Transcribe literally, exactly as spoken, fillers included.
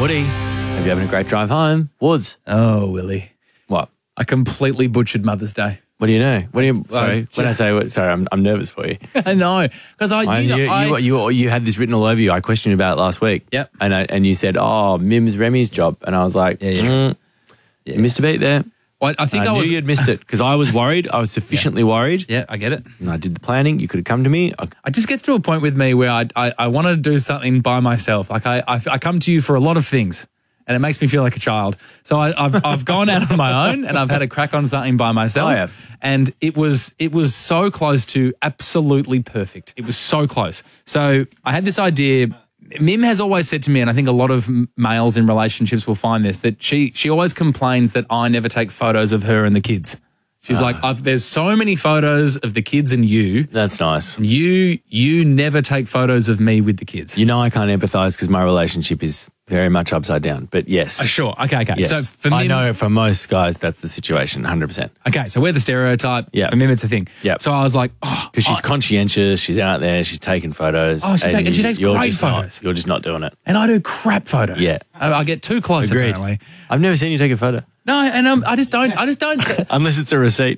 Woody, hope you're having a great drive home. Woods. Oh, Willie. What? I completely butchered Mother's Day. What do you know? What do you? Sorry, Uh, when I say what? Sorry, I'm I'm nervous for you. I know because I, I, you, know, you, I you, you, you had this written all over you. I questioned you about it last week. Yep. And I, and you said, oh, Mim's Remy's job, and I was like, Yeah, yeah. mm, Yeah. you missed a beat there. well, I think I, I, knew was. you'd missed it because I was worried. I was sufficiently worried. Yeah, I get it. And I did the planning. You could have come to me. I, I just get to a point with me where I I, I want to do something by myself. Like I, I I come to you for a lot of things, and it makes me feel like a child. So I, I've I've gone out on my own and I've had a crack on something by myself. Oh, yeah. And it was it was so close to absolutely perfect. It was so close. So I had this idea. Mim has always said to me, and I think a lot of m- males in relationships will find this, that she she always complains that I never take photos of her and the kids. She's like, I've, there's so many photos of the kids and you. that's nice. You you never take photos of me with the kids. You know I can't empathise because my relationship is very much upside down. But yes. Uh, sure. Okay, okay. Yes. So for I Mim, know for most guys that's the situation, one hundred percent. okay, so we're the stereotype. Yeah. For Mim, it's a thing. Yeah. So I was like, oh, Because she's I- conscientious, she's out there, she's taking photos. Oh, she take- and she takes you're great just photos. Not, you're just not doing it. and I do crap photos. Yeah. I, I get too close. Agreed. Apparently. I've never seen you take a photo. No, and um, I just don't. I just don't. Unless it's a receipt.